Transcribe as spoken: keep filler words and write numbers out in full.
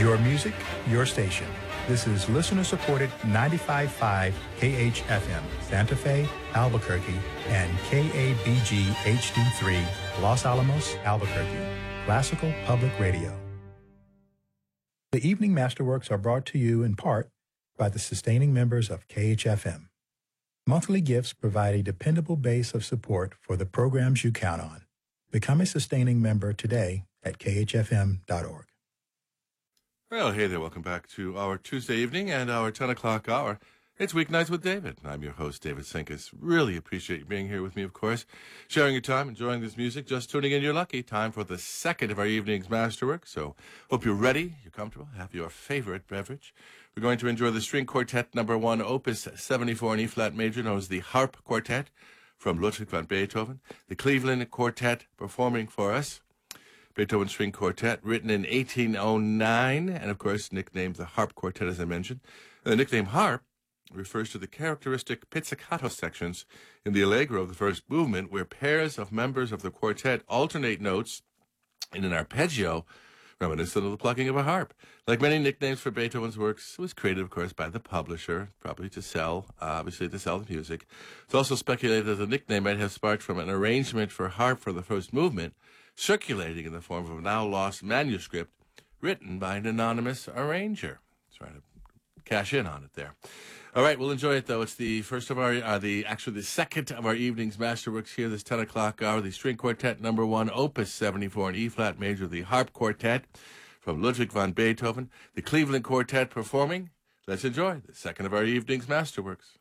Your music, your station. This is listener-supported ninety-five point five K H F M, Santa Fe, Albuquerque, and K A B G H D three, Los Alamos, Albuquerque. Classical Public Radio. The Evening Masterworks are brought to you in part by the sustaining members of K H F M. Monthly gifts provide a dependable base of support for the programs you count on. Become a sustaining member today at K H F M dot org. Well, hey there. Welcome back to our Tuesday evening and our ten o'clock hour. It's Weeknights with David. I'm your host, David Sinkus. Really appreciate you being here with me, of course. Sharing your time, enjoying this music, just tuning in, you're lucky. Time for the second of our evening's masterwork. So hope you're ready, you're comfortable, have your favorite beverage. We're going to enjoy the String Quartet number one, Opus seventy-four in E-flat major, known as the Harp Quartet from Ludwig van Beethoven. The Cleveland Quartet performing for us. Beethoven String Quartet, written in eighteen oh nine, and of course nicknamed the Harp Quartet, as I mentioned. The nickname Harp refers to the characteristic pizzicato sections in the allegro of the first movement, where pairs of members of the quartet alternate notes in an arpeggio reminiscent of the plucking of a harp. Like many nicknames for Beethoven's works, it was created, of course, by the publisher, probably to sell, uh, obviously to sell the music. It's also speculated that the nickname might have sparked from an arrangement for harp for the first movement, circulating in the form of a now-lost manuscript written by an anonymous arranger. Trying to cash in on it there. All right, we'll enjoy it, though. It's the first of our, uh, the actually the second of our evening's masterworks here, this ten o'clock hour, the String Quartet number one, Opus seventy-four in E-flat major, the Harp Quartet from Ludwig van Beethoven, the Cleveland Quartet performing. Let's enjoy the second of our evening's masterworks.